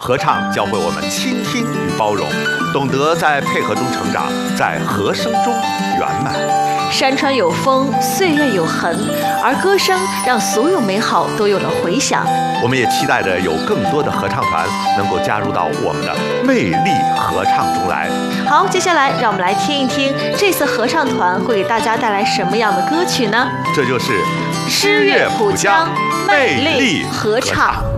合唱教会我们倾听与包容，懂得在配合中成长，在和声中圆满。 山川有风，岁月有痕，而歌声让所有美好都有了回响。 我们也期待着有更多的合唱团能够加入到我们的魅力合唱中来。 好，接下来让我们来听一听这次合唱团会给大家带来什么样的歌曲呢？ 这就是诗乐浦江魅力合唱。